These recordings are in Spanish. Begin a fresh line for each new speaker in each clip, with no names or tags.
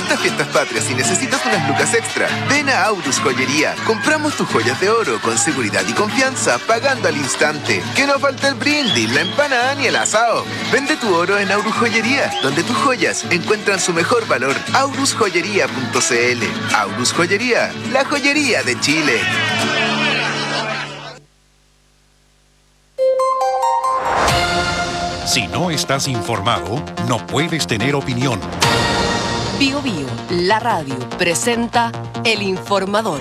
estas fiestas patrias, si necesitas unas lucas extra, ven a Aurus Joyería. Compramos tus joyas de oro con seguridad y confianza, pagando al instante. Que no falte el brindis, la empanada ni el asado. Vende tu oro en Aurus Joyería, donde tus joyas encuentran su mejor valor. aurusjoyería.cl. Aurus Joyería, la joyería de Chile.
Si no estás informado, no puedes tener opinión.
Bio Bio, la radio, presenta El Informador.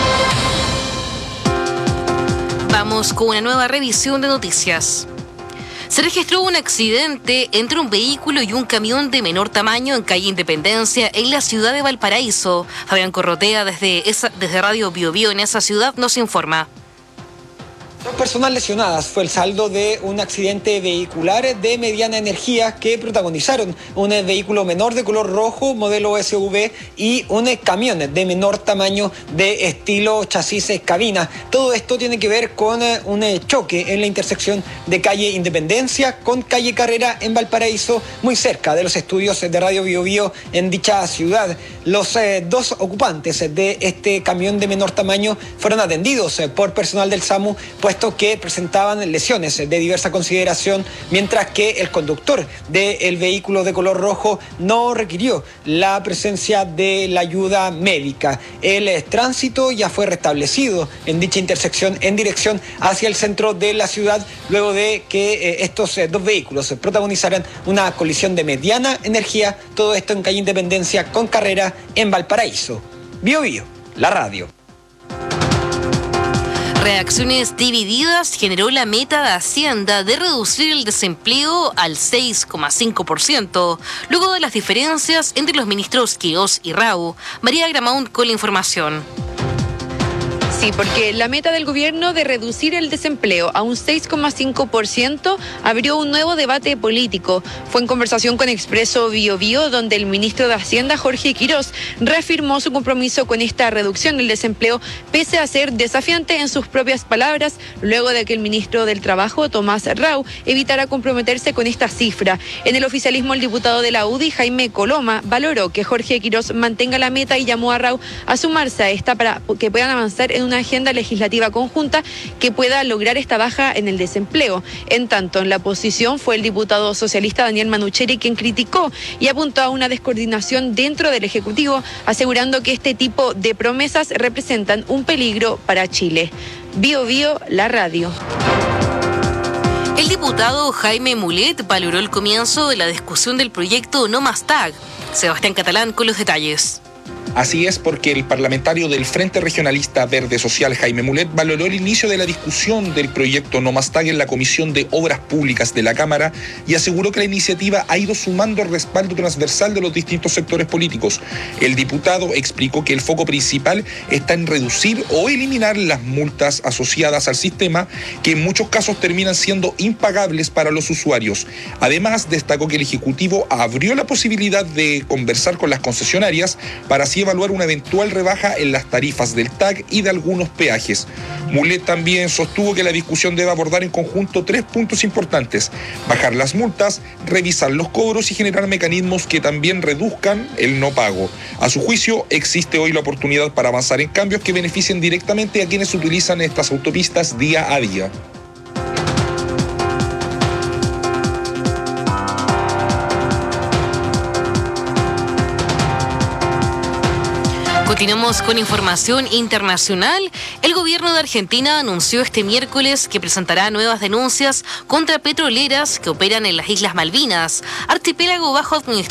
Vamos con una nueva revisión de noticias. Se registró un accidente entre un vehículo y un camión de menor tamaño en calle Independencia, en la ciudad de Valparaíso. Fabián Corrotea, desde Radio Bio Bio en esa ciudad, nos informa.
2 personas lesionadas fue el saldo de un accidente vehicular de mediana energía que protagonizaron un vehículo menor de color rojo, modelo SUV, y un camión de menor tamaño de estilo chasis cabina. Todo esto tiene que ver con un choque en la intersección de calle Independencia con calle Carrera en Valparaíso, muy cerca de los estudios de Radio Bio Bio en dicha ciudad. Los 2 ocupantes de este camión de menor tamaño fueron atendidos por personal del SAMU, puesto que presentaban lesiones de diversa consideración, mientras que el conductor del vehículo de color rojo no requirió la presencia de la ayuda médica. El tránsito ya fue restablecido en dicha intersección en dirección hacia el centro de la ciudad, luego de que estos 2 vehículos protagonizaran una colisión de mediana energía, todo esto en calle Independencia con Carrera en Valparaíso. Bio Bio, la radio.
Reacciones divididas generó la meta de Hacienda de reducir el desempleo al 6,5%, luego de las diferencias entre los ministros Quirós y Rau. María Gramaun con la información.
Sí, porque la meta del gobierno de reducir el desempleo a un 6,5% abrió un nuevo debate político. Fue en conversación con Expreso Bio Bio, donde el ministro de Hacienda, Jorge Quirós, reafirmó su compromiso con esta reducción del desempleo, pese a ser desafiante en sus propias palabras, luego de que el ministro del Trabajo, Tomás Rau, evitara comprometerse con esta cifra. En el oficialismo, el diputado de la UDI, Jaime Coloma, valoró que Jorge Quirós mantenga la meta y llamó a Rau a sumarse a esta para que puedan avanzar en una agenda legislativa conjunta que pueda lograr esta baja en el desempleo. En tanto, en la oposición fue el diputado socialista Daniel Manucheri quien criticó y apuntó a una descoordinación dentro del Ejecutivo, asegurando que este tipo de promesas representan un peligro para Chile. Bio Bio, la radio.
El diputado Jaime Mulet valoró el comienzo de la discusión del proyecto No Más TAG. Sebastián Catalán con los detalles.
Así es, porque el parlamentario del Frente Regionalista Verde Social, Jaime Mulet, valoró el inicio de la discusión del proyecto No Más TAG en la Comisión de Obras Públicas de la Cámara y aseguró que la iniciativa ha ido sumando el respaldo transversal de los distintos sectores políticos. El diputado explicó que el foco principal está en reducir o eliminar las multas asociadas al sistema, que en muchos casos terminan siendo impagables para los usuarios. Además, destacó que el Ejecutivo abrió la posibilidad de conversar con las concesionarias para así evaluar una eventual rebaja en las tarifas del TAG y de algunos peajes. Mulet también sostuvo que la discusión debe abordar en conjunto 3 puntos importantes: bajar las multas, revisar los cobros y generar mecanismos que también reduzcan el no pago. A su juicio, existe hoy la oportunidad para avanzar en cambios que beneficien directamente a quienes utilizan estas autopistas día a día.
Continuamos con información internacional. El gobierno de Argentina anunció este miércoles que presentará nuevas denuncias contra petroleras que operan en las Islas Malvinas, archipiélago bajo administración